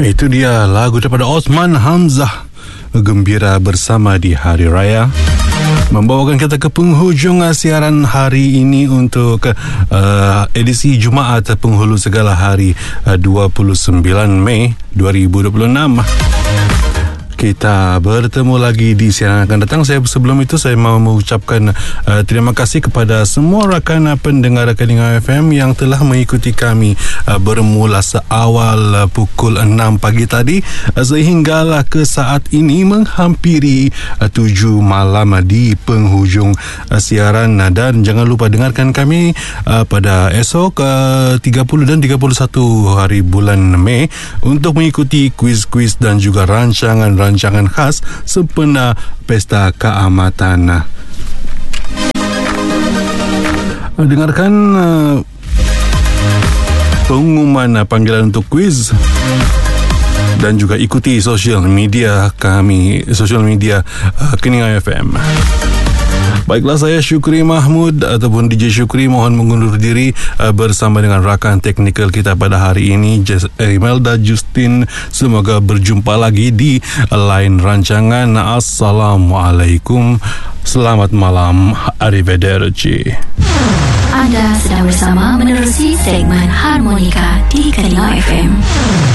Itu dia lagu daripada Osman Hamzah, Gembira Bersama di Hari Raya, membawakan kita ke penghujung siaran hari ini untuk edisi Jumaat Penghulu Segala Hari 29 Mei 2026. Kita bertemu lagi di siaran akan datang. Sebelum itu saya mau mengucapkan terima kasih kepada semua rakan pendengar Keningau FM yang telah mengikuti kami bermula seawal pukul 6 pagi tadi sehinggalah ke saat ini menghampiri 7 malam di penghujung siaran. Dan jangan lupa dengarkan kami pada esok 30 dan 31 hari bulan Mei untuk mengikuti kuis-kuis dan juga rancangan khas sempena Pesta Keamatan. Dengarkan pengumuman panggilan untuk kuis dan juga ikuti sosial media kami, sosial media Keningau FM. Baiklah, saya Syukri Mahmud ataupun DJ Syukri mohon mengundur diri bersama dengan rakan teknikal kita pada hari ini, Imelda Justin. Semoga berjumpa lagi di lain rancangan. Assalamualaikum, selamat malam, arrivederci. Anda sedang bersama menerusi segmen Harmonika di Keningau FM.